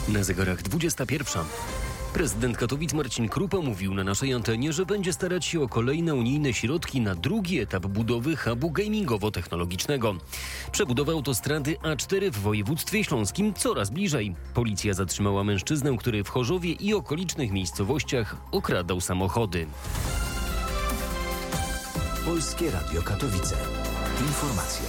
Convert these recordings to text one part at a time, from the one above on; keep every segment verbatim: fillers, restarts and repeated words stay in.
Na zegarach dwudziesta pierwsza. Prezydent Katowic Marcin Krupa mówił na naszej antenie, że będzie starać się o kolejne unijne środki na drugi etap budowy hubu gamingowo-technologicznego. Przebudowa autostrady A cztery w województwie śląskim coraz bliżej. Policja zatrzymała mężczyznę, który w Chorzowie i okolicznych miejscowościach okradał samochody. Polskie Radio Katowice. Informacje.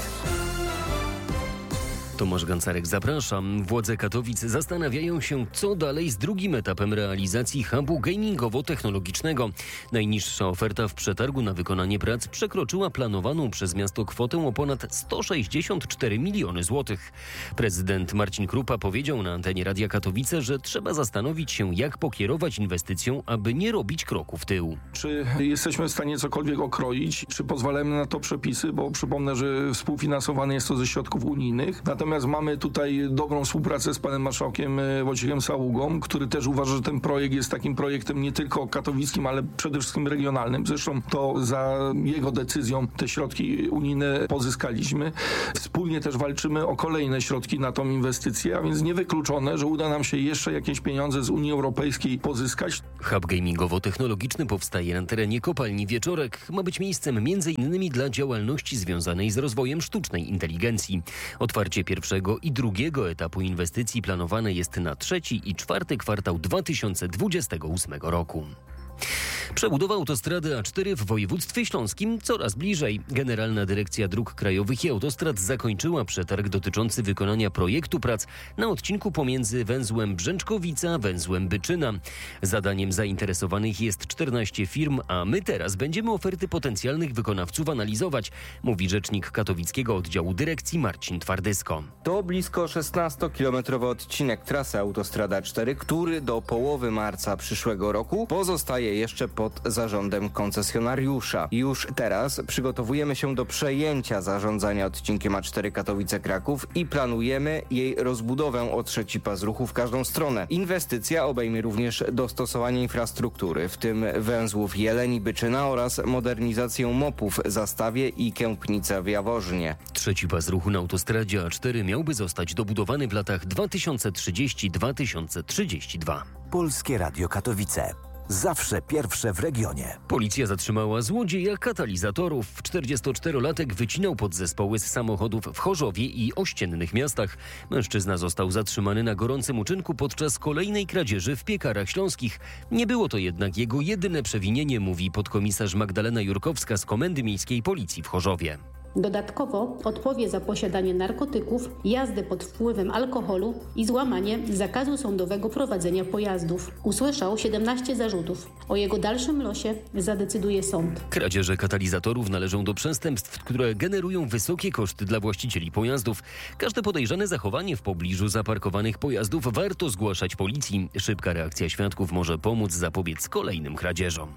Tomasz Gancarek, zapraszam. Władze Katowic zastanawiają się, co dalej z drugim etapem realizacji hubu gamingowo-technologicznego. Najniższa oferta w przetargu na wykonanie prac przekroczyła planowaną przez miasto kwotę o ponad sto sześćdziesiąt cztery miliony złotych. Prezydent Marcin Krupa powiedział na antenie Radia Katowice, że trzeba zastanowić się, jak pokierować inwestycją, aby nie robić kroku w tył. Czy jesteśmy w stanie cokolwiek okroić? Czy pozwalamy na to przepisy? Bo przypomnę, że współfinansowane jest to ze środków unijnych. Natomiast mamy tutaj dobrą współpracę z panem marszałkiem Wojciechem Saługą, który też uważa, że ten projekt jest takim projektem nie tylko katowickim, ale przede wszystkim regionalnym. Zresztą to za jego decyzją te środki unijne pozyskaliśmy. Wspólnie też walczymy o kolejne środki na tą inwestycję, a więc niewykluczone, że uda nam się jeszcze jakieś pieniądze z Unii Europejskiej pozyskać. Hub gamingowo-technologiczny powstaje na terenie kopalni Wieczorek. Ma być miejscem między innymi dla działalności związanej z rozwojem sztucznej inteligencji. Otwarcie pierwszego i drugiego etapu inwestycji planowane jest na trzeci i czwarty kwartał dwa tysiące dwudziestego ósmego roku. Przebudowa autostrady A cztery w województwie śląskim coraz bliżej. Generalna Dyrekcja Dróg Krajowych i Autostrad zakończyła przetarg dotyczący wykonania projektu prac na odcinku pomiędzy węzłem Brzęczkowica a węzłem Byczyna. Zadaniem zainteresowanych jest czternaście firm, a my teraz będziemy oferty potencjalnych wykonawców analizować, mówi rzecznik katowickiego oddziału dyrekcji Marcin Twardysko. To blisko szesnastokilometrowy odcinek trasy autostrada A cztery, który do połowy marca przyszłego roku pozostaje jeszcze pod zarządem koncesjonariusza. Już teraz przygotowujemy się do przejęcia zarządzania odcinkiem A cztery Katowice-Kraków i planujemy jej rozbudowę o trzeci pas ruchu w każdą stronę. Inwestycja obejmie również dostosowanie infrastruktury, w tym węzłów Jeleni-Byczyna oraz modernizację mopów w Zastawie i Kępnica w Jaworznie. Trzeci pas ruchu na autostradzie A cztery miałby zostać dobudowany w latach dwa tysiące trzeciego do dwa tysiące trzydziestego drugiego. Polskie Radio Katowice. Zawsze pierwsze w regionie. Policja zatrzymała złodzieja katalizatorów. czterdziestoczterolatek wycinał podzespoły z samochodów w Chorzowie i ościennych miastach. Mężczyzna został zatrzymany na gorącym uczynku podczas kolejnej kradzieży w Piekarach Śląskich. Nie było to jednak jego jedyne przewinienie, mówi podkomisarz Magdalena Jurkowska z Komendy Miejskiej Policji w Chorzowie. Dodatkowo odpowie za posiadanie narkotyków, jazdę pod wpływem alkoholu i złamanie zakazu sądowego prowadzenia pojazdów. Usłyszał siedemnaście zarzutów. O jego dalszym losie zadecyduje sąd. Kradzieże katalizatorów należą do przestępstw, które generują wysokie koszty dla właścicieli pojazdów. Każde podejrzane zachowanie w pobliżu zaparkowanych pojazdów warto zgłaszać policji. Szybka reakcja świadków może pomóc zapobiec kolejnym kradzieżom.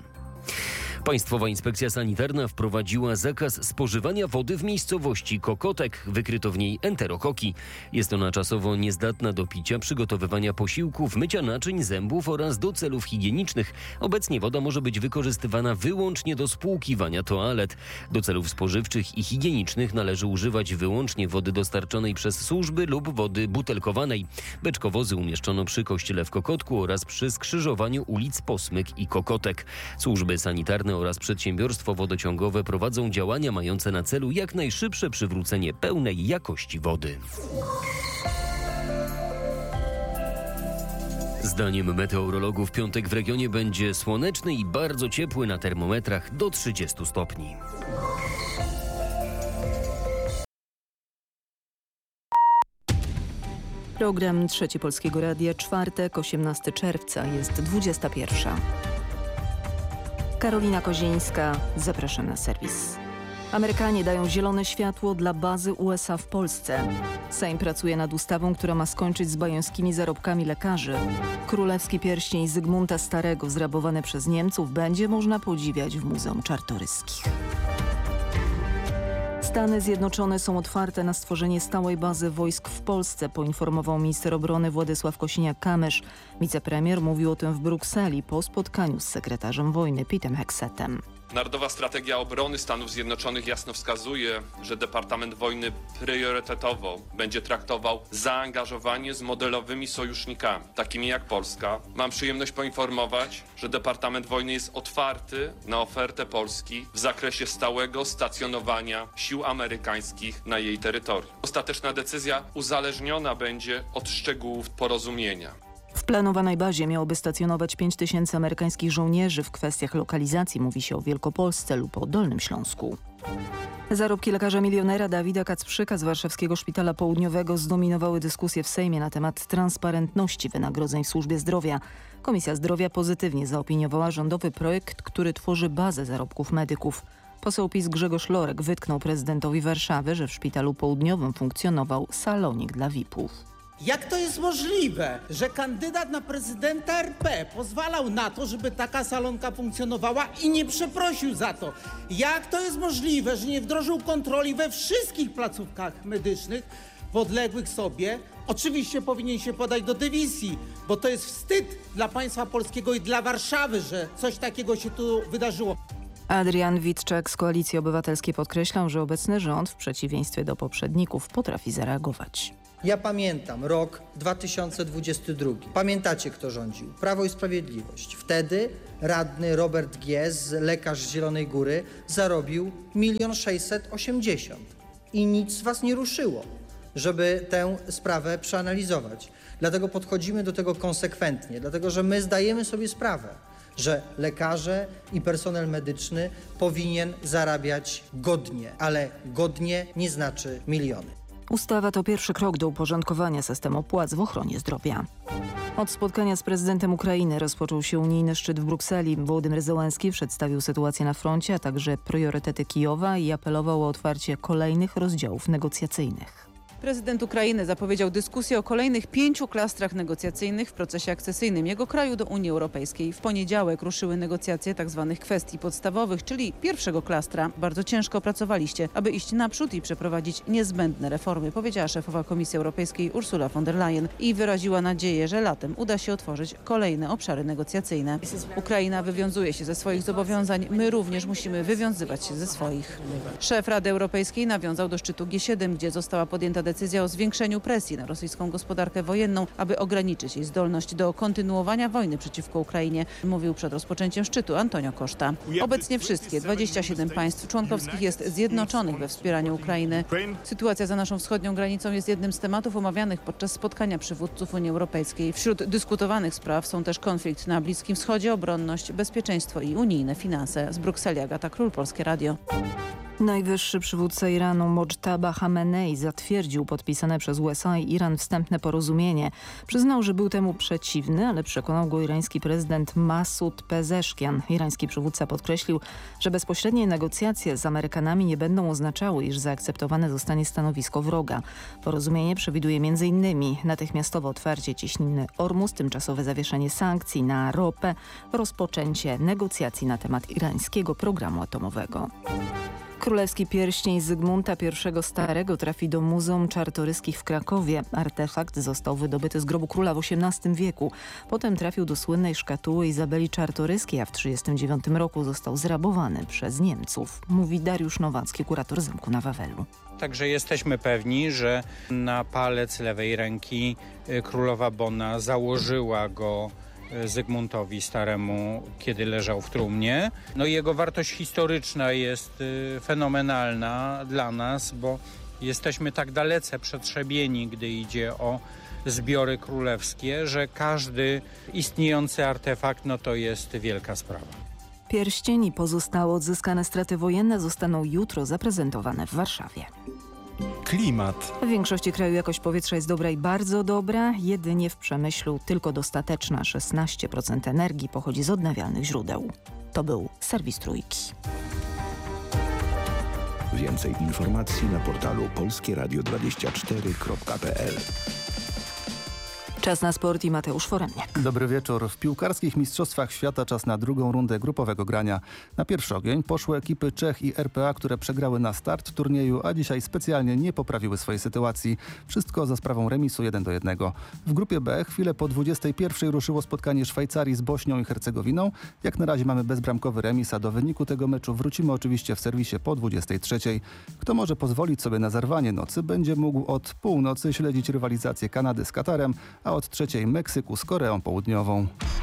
Państwowa Inspekcja Sanitarna wprowadziła zakaz spożywania wody w miejscowości Kokotek. Wykryto w niej enterokoki. Jest ona czasowo niezdatna do picia, przygotowywania posiłków, mycia naczyń, zębów oraz do celów higienicznych. Obecnie woda może być wykorzystywana wyłącznie do spłukiwania toalet. Do celów spożywczych i higienicznych należy używać wyłącznie wody dostarczonej przez służby lub wody butelkowanej. Beczkowozy umieszczono przy kościele w Kokotku oraz przy skrzyżowaniu ulic Posmyk i Kokotek. Służby sanitarne oraz przedsiębiorstwo wodociągowe prowadzą działania mające na celu jak najszybsze przywrócenie pełnej jakości wody. Zdaniem meteorologów piątek w regionie będzie słoneczny i bardzo ciepły, na termometrach do trzydziestu stopni. Program Trzeci Polskiego Radia, czwartek, osiemnastego czerwca, jest dwudziesta pierwsza. Karolina Kozińska, zapraszam na serwis. Amerykanie dają zielone światło dla bazy U S A w Polsce. Sejm pracuje nad ustawą, która ma skończyć z bajońskimi zarobkami lekarzy. Królewski pierścień Zygmunta Starego, zrabowany przez Niemców, będzie można podziwiać w Muzeum Czartoryskich. Stany Zjednoczone są otwarte na stworzenie stałej bazy wojsk w Polsce, poinformował minister obrony Władysław Kosiniak-Kamysz. Wicepremier mówił o tym w Brukseli po spotkaniu z sekretarzem wojny Petem Heksetem. Narodowa Strategia Obrony Stanów Zjednoczonych jasno wskazuje, że Departament Wojny priorytetowo będzie traktował zaangażowanie z modelowymi sojusznikami, takimi jak Polska. Mam przyjemność poinformować, że Departament Wojny jest otwarty na ofertę Polski w zakresie stałego stacjonowania sił amerykańskich na jej terytorium. Ostateczna decyzja uzależniona będzie od szczegółów porozumienia. W planowanej bazie miałoby stacjonować pięć tysięcy amerykańskich żołnierzy. W kwestiach lokalizacji mówi się o Wielkopolsce lub o Dolnym Śląsku. Zarobki lekarza milionera Dawida Kacprzyka z warszawskiego Szpitala Południowego zdominowały dyskusję w Sejmie na temat transparentności wynagrodzeń w służbie zdrowia. Komisja Zdrowia pozytywnie zaopiniowała rządowy projekt, który tworzy bazę zarobków medyków. Poseł PiS Grzegorz Lorek wytknął prezydentowi Warszawy, że w Szpitalu Południowym funkcjonował salonik dla V I P-ów. Jak to jest możliwe, że kandydat na prezydenta R P pozwalał na to, żeby taka salonka funkcjonowała i nie przeprosił za to? Jak to jest możliwe, że nie wdrożył kontroli we wszystkich placówkach medycznych podległych sobie? Oczywiście powinien się podać do dymisji, bo to jest wstyd dla państwa polskiego i dla Warszawy, że coś takiego się tu wydarzyło. Adrian Witczak z Koalicji Obywatelskiej podkreślał, że obecny rząd w przeciwieństwie do poprzedników potrafi zareagować. Ja pamiętam rok dwa tysiące dwudziesty drugi. Pamiętacie, kto rządził? Prawo i Sprawiedliwość. Wtedy radny Robert G., lekarz z Zielonej Góry, zarobił milion sześćset osiemdziesiąt. I nic z was nie ruszyło, żeby tę sprawę przeanalizować. Dlatego podchodzimy do tego konsekwentnie, dlatego że my zdajemy sobie sprawę, że lekarze i personel medyczny powinien zarabiać godnie, ale godnie nie znaczy miliony. Ustawa to pierwszy krok do uporządkowania systemu płac w ochronie zdrowia. Od spotkania z prezydentem Ukrainy rozpoczął się unijny szczyt w Brukseli. Wołodymyr Zełenski przedstawił sytuację na froncie, a także priorytety Kijowa i apelował o otwarcie kolejnych rozdziałów negocjacyjnych. Prezydent Ukrainy zapowiedział dyskusję o kolejnych pięciu klastrach negocjacyjnych w procesie akcesyjnym jego kraju do Unii Europejskiej. W poniedziałek ruszyły negocjacje tzw. kwestii podstawowych, czyli pierwszego klastra. Bardzo ciężko pracowaliście, aby iść naprzód i przeprowadzić niezbędne reformy, powiedziała szefowa Komisji Europejskiej Ursula von der Leyen i wyraziła nadzieję, że latem uda się otworzyć kolejne obszary negocjacyjne. Ukraina wywiązuje się ze swoich zobowiązań, my również musimy wywiązywać się ze swoich. Szef Rady Europejskiej nawiązał do szczytu G siedem, gdzie została podjęta decyzja o zwiększeniu presji na rosyjską gospodarkę wojenną, aby ograniczyć jej zdolność do kontynuowania wojny przeciwko Ukrainie, mówił przed rozpoczęciem szczytu Antonio Costa. Obecnie wszystkie dwadzieścia siedem państw członkowskich jest zjednoczonych we wspieraniu Ukrainy. Sytuacja za naszą wschodnią granicą jest jednym z tematów omawianych podczas spotkania przywódców Unii Europejskiej. Wśród dyskutowanych spraw są też konflikt na Bliskim Wschodzie, obronność, bezpieczeństwo i unijne finanse. Z Brukseli Agata Król, Polskie Radio. Najwyższy przywódca Iranu Modżtaba Hamenei zatwierdził podpisane przez U S A i Iran wstępne porozumienie. Przyznał, że był temu przeciwny, ale przekonał go irański prezydent Masud Pezeszkian. Irański przywódca podkreślił, że bezpośrednie negocjacje z Amerykanami nie będą oznaczały, iż zaakceptowane zostanie stanowisko wroga. Porozumienie przewiduje m in natychmiastowe otwarcie ciśniny Ormus, tymczasowe zawieszenie sankcji na ropę, rozpoczęcie negocjacji na temat irańskiego programu atomowego. Królewski pierścień Zygmunta I Starego trafi do Muzeum Czartoryskich w Krakowie. Artefakt został wydobyty z grobu króla w osiemnastym wieku. Potem trafił do słynnej szkatuły Izabeli Czartoryskiej, a w tysiąc dziewięćset trzydziestym dziewiątym roku został zrabowany przez Niemców. Mówi Dariusz Nowacki, kurator zamku na Wawelu. Także jesteśmy pewni, że na palec lewej ręki królowa Bona założyła go Zygmuntowi Staremu, kiedy leżał w trumnie. No i jego wartość historyczna jest fenomenalna dla nas, bo jesteśmy tak dalece przetrzebieni, gdy idzie o zbiory królewskie, że każdy istniejący artefakt, no to jest wielka sprawa. Pierścień i pozostałe odzyskane straty wojenne zostaną jutro zaprezentowane w Warszawie. Klimat. W większości kraju jakość powietrza jest dobra i bardzo dobra, jedynie w Przemyślu tylko dostateczna. szesnaście procent energii pochodzi z odnawialnych źródeł. To był serwis Trójki. Więcej informacji na portalu polskie radio dwadzieścia cztery kropka p l. Czas na sport i Mateusz Foremniak. Dobry wieczór. W piłkarskich mistrzostwach świata czas na drugą rundę grupowego grania. Na pierwszy ogień poszły ekipy Czech i R P A, które przegrały na start turnieju, a dzisiaj specjalnie nie poprawiły swojej sytuacji. Wszystko za sprawą remisu jeden do jednego. W grupie B chwilę po dwudziestej pierwszej ruszyło spotkanie Szwajcarii z Bośnią i Hercegowiną. Jak na razie mamy bezbramkowy remis, a do wyniku tego meczu wrócimy oczywiście w serwisie po dwudziestej trzeciej. Kto może pozwolić sobie na zarwanie nocy, będzie mógł od północy śledzić rywalizację Kanady z Katarem, a od trzeciej Meksyku z Koreą Południową.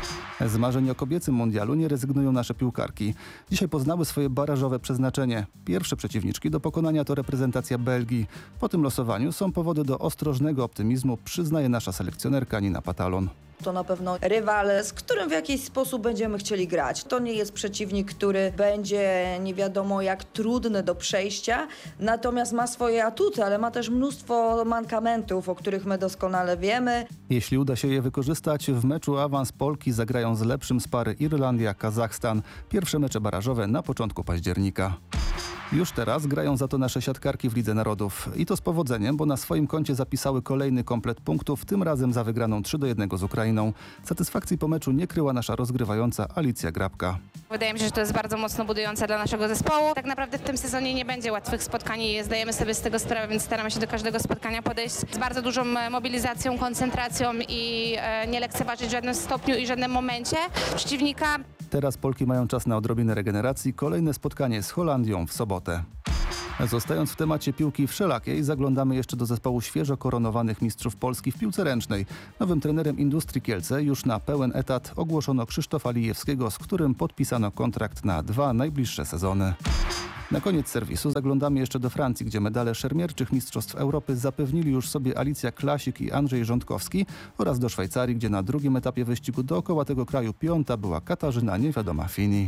Z marzeń o kobiecym mundialu nie rezygnują nasze piłkarki. Dzisiaj poznały swoje barażowe przeznaczenie. Pierwsze przeciwniczki do pokonania to reprezentacja Belgii. Po tym losowaniu są powody do ostrożnego optymizmu, przyznaje nasza selekcjonerka Nina Patalon. To na pewno rywal, z którym w jakiś sposób będziemy chcieli grać. To nie jest przeciwnik, który będzie nie wiadomo jak trudny do przejścia, natomiast ma swoje atuty, ale ma też mnóstwo mankamentów, o których my doskonale wiemy. Jeśli uda się je wykorzystać, w meczu awans Polki zagrają z lepszym z pary Irlandia-Kazachstan. Pierwsze mecze barażowe na początku października. Już teraz grają za to nasze siatkarki w Lidze Narodów. I to z powodzeniem, bo na swoim koncie zapisały kolejny komplet punktów, tym razem za wygraną trzy do jednego z Ukrainą. Satysfakcji po meczu nie kryła nasza rozgrywająca Alicja Grabka. Wydaje mi się, że to jest bardzo mocno budujące dla naszego zespołu. Tak naprawdę w tym sezonie nie będzie łatwych spotkań i zdajemy sobie z tego sprawę, więc staramy się do każdego spotkania podejść z bardzo dużą mobilizacją, koncentracją i e, nie lekceważyć w żadnym stopniu i żadnym momencie przeciwnika. Teraz Polki mają czas na odrobinę regeneracji. Kolejne spotkanie z Holandią w sobotę. Zostając w temacie piłki wszelakiej, zaglądamy jeszcze do zespołu świeżo koronowanych mistrzów Polski w piłce ręcznej. Nowym trenerem Industrii Kielce już na pełen etat ogłoszono Krzysztofa Lijewskiego, z którym podpisano kontrakt na dwa najbliższe sezony. Na koniec serwisu zaglądamy jeszcze do Francji, gdzie medale szermierczych Mistrzostw Europy zapewnili już sobie Alicja Klasik i Andrzej Rządkowski, oraz do Szwajcarii, gdzie na drugim etapie wyścigu dookoła tego kraju piąta była Katarzyna Niewiadoma Fini.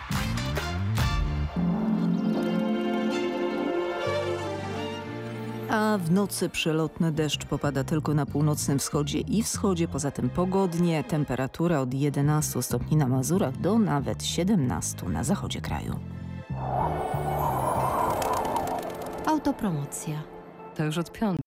A w nocy przelotny deszcz popada tylko na północnym wschodzie i wschodzie, poza tym pogodnie. Temperatura od jedenastu stopni na Mazurach do nawet siedemnastu na zachodzie kraju. Autopromocja. To już od piątku.